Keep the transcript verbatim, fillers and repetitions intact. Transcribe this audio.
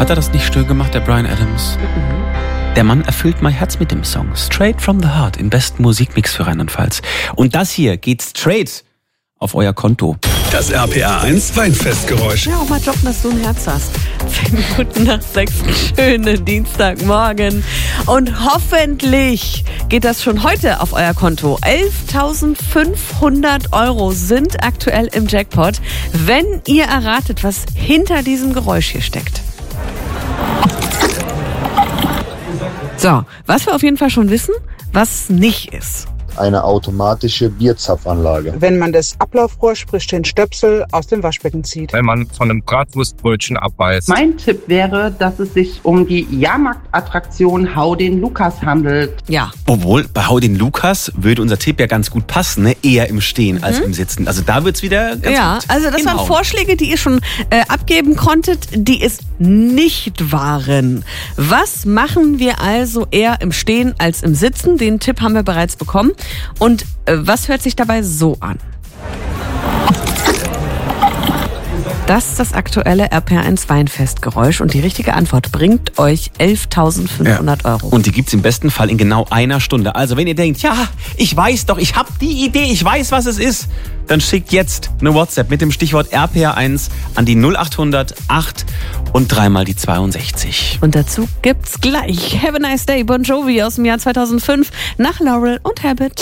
Hat er das nicht schön gemacht, der Bryan Adams? Mhm. Der Mann erfüllt mein Herz mit dem Song. Straight from the Heart, im besten Musikmix für Rheinland-Pfalz. Und das hier geht straight auf euer Konto. Das R P R eins Weinfestgeräusch. Ja, auch mal jobben, dass du ein Herz hast. Zehn Minuten nach sechs, schönen Dienstagmorgen. Und hoffentlich geht das schon heute auf euer Konto. elftausendfünfhundert Euro sind aktuell im Jackpot, wenn ihr erratet, was hinter diesem Geräusch hier steckt. So, was wir auf jeden Fall schon wissen, was nicht ist. Eine automatische Bierzapfanlage. Wenn man das Ablaufrohr, sprich den Stöpsel, aus dem Waschbecken zieht. Wenn man von einem Bratwurstbrötchen abbeißt. Mein Tipp wäre, dass es sich um die Jahrmarktattraktion Hau den Lukas handelt. Ja. Obwohl, bei Hau den Lukas würde unser Tipp ja ganz gut passen, ne? Eher im Stehen mhm. als im Sitzen. Also da wird's wieder ganz ja, gut. Also das hinhauen. waren Vorschläge, die ihr schon äh, abgeben konntet, die es nicht waren. Was machen wir also eher im Stehen als im Sitzen? Den Tipp haben wir bereits bekommen. Und äh, was hört sich dabei so an? Das ist das aktuelle R P R eins Weinfestgeräusch und die richtige Antwort bringt euch elftausendfünfhundert Euro. Und die gibt's im besten Fall in genau einer Stunde. Also wenn ihr denkt, ja, ich weiß doch, ich habe die Idee, ich weiß, was es ist, dann schickt jetzt eine WhatsApp mit dem Stichwort R P R eins an die null achthundert acht und dreimal die zweiundsechzig. Und dazu gibt's gleich Have a Nice Day, Bon Jovi aus dem Jahr zweitausendfünf nach Laurel und Habit.